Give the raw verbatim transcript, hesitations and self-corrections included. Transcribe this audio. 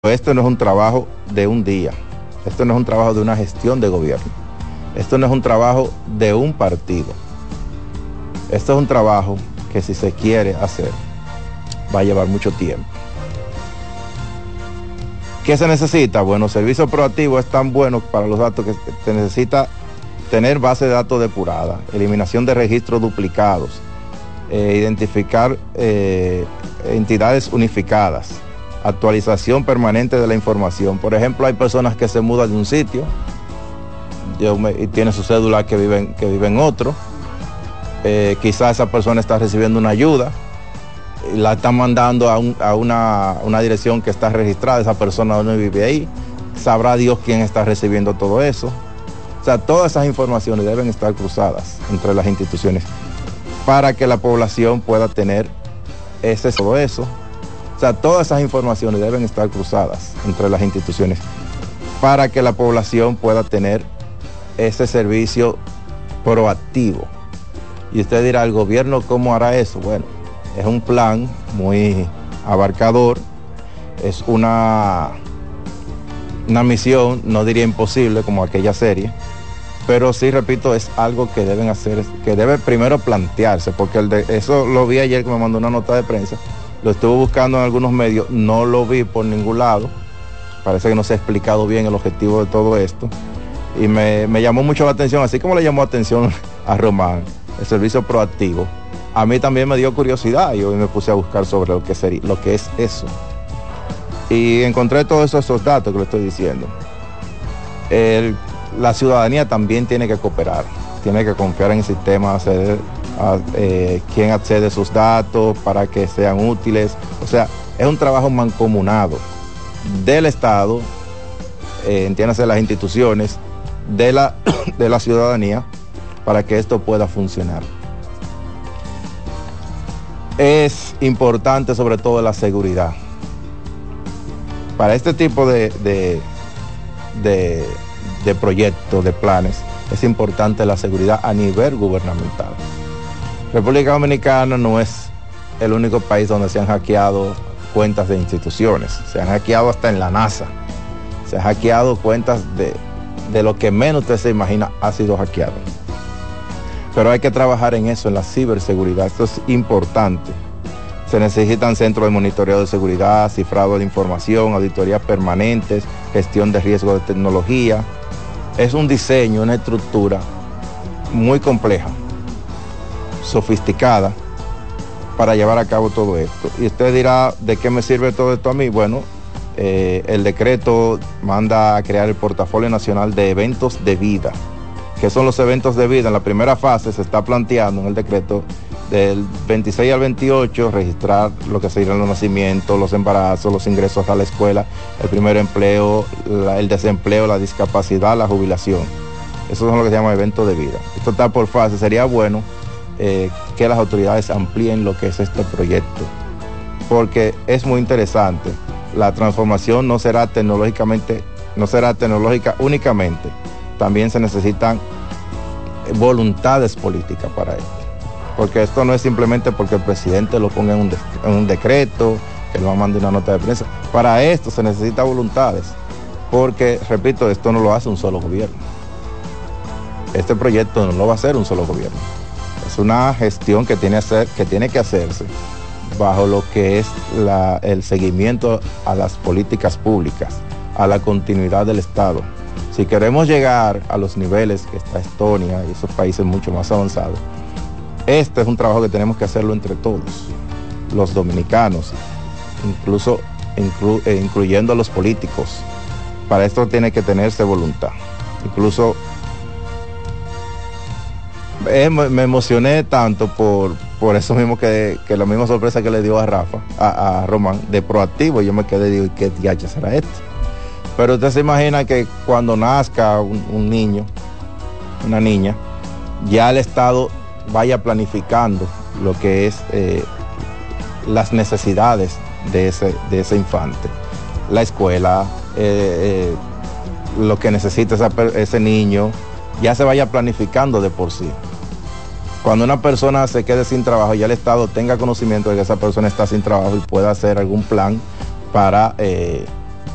Esto no es un trabajo de un día, esto no es un trabajo de una gestión de gobierno, esto no es un trabajo de un partido, esto es un trabajo que si se quiere hacer va a llevar mucho tiempo. ¿Qué se necesita? Bueno, servicio proactivo es tan bueno para los datos que se necesita tener base de datos depurada, eliminación de registros duplicados, eh, identificar eh, entidades unificadas, actualización permanente de la información. Por ejemplo, hay personas que se mudan de un sitio yo me, y tiene su cédula que vive en, que vive en otro. Eh, quizás esa persona está recibiendo una ayuda y la están mandando a, un, a una, una dirección que está registrada, esa persona no vive ahí. Sabrá Dios quién está recibiendo todo eso. O sea, todas esas informaciones deben estar cruzadas entre las instituciones para que la población pueda tener ese, todo eso. O sea, todas esas informaciones deben estar cruzadas entre las instituciones para que la población pueda tener ese servicio proactivo. Y usted dirá, ¿el gobierno cómo hará eso? Bueno, es un plan muy abarcador, es una, una misión, no diría imposible como aquella serie, pero sí, repito, es algo que deben hacer, que debe primero plantearse, porque el de, eso lo vi ayer que me mandó una nota de prensa. Lo estuve buscando en algunos medios, no lo vi por ningún lado. Parece que no se ha explicado bien el objetivo de todo esto. Y me, me llamó mucho la atención, así como le llamó atención a Román, el servicio proactivo. A mí también me dio curiosidad y hoy me puse a buscar sobre lo que, sería, lo que es eso. Y encontré todos esos, esos datos que le estoy diciendo. El, la ciudadanía también tiene que cooperar, tiene que confiar en el sistema, hacer... A, eh, quién accede a sus datos para que sean útiles. O sea, es un trabajo mancomunado del Estado, eh, entiéndase, las instituciones, de la, de la ciudadanía, para que esto pueda funcionar. Es importante sobre todo la seguridad. Para este tipo de, de, de, de proyectos, de planes, es importante la seguridad a nivel gubernamental. República Dominicana no es el único país donde se han hackeado cuentas de instituciones. Se han hackeado hasta en la NASA. Se han hackeado cuentas de, de lo que menos usted se imagina ha sido hackeado. Pero hay que trabajar en eso, en la ciberseguridad. Esto es importante. Se necesitan centros de monitoreo de seguridad, cifrado de información, auditorías permanentes, gestión de riesgo de tecnología. Es un diseño, una estructura muy compleja, sofisticada, para llevar a cabo todo esto. Y usted dirá, ¿de qué me sirve todo esto a mí? Bueno, eh, el decreto manda a crear el portafolio nacional de eventos de vida. ¿Qué son los eventos de vida? En la primera fase se está planteando en el decreto del veintiséis al veintiocho registrar lo que serían los nacimientos, los embarazos, los ingresos a la escuela, el primer empleo, la, el desempleo, la discapacidad, la jubilación. Esos son lo que se llama eventos de vida. Esto está por fase. Sería bueno Eh, que las autoridades amplíen lo que es este proyecto, porque es muy interesante. La transformación no será tecnológicamente, no será tecnológica únicamente, también se necesitan voluntades políticas para esto, porque esto no es simplemente porque el presidente lo ponga en un, de, en un decreto, que lo mande una nota de prensa. Para esto se necesitan voluntades, porque, repito, esto no lo hace un solo gobierno. Este proyecto no lo va a hacer un solo gobierno. Es una gestión que tiene, hacer, que tiene que hacerse bajo lo que es la, el seguimiento a las políticas públicas, a la continuidad del Estado. Si queremos llegar a los niveles que está Estonia y esos países mucho más avanzados, este es un trabajo que tenemos que hacerlo entre todos, los dominicanos, incluso inclu, eh, incluyendo a los políticos. Para esto tiene que tenerse voluntad. Incluso Eh, me emocioné tanto por, por eso mismo que, que la misma sorpresa que le dio a Rafa, a, a Román, de proactivo. Yo me quedé y digo, ¿qué diache será esto? Pero usted se imagina que cuando nazca un, un niño, una niña, ya el Estado vaya planificando lo que es eh, las necesidades de ese, de ese infante, la escuela, eh, eh, lo que necesita esa, ese niño, ya se vaya planificando de por sí. Cuando una persona se quede sin trabajo, ya el Estado tenga conocimiento de que esa persona está sin trabajo y pueda hacer algún plan para eh,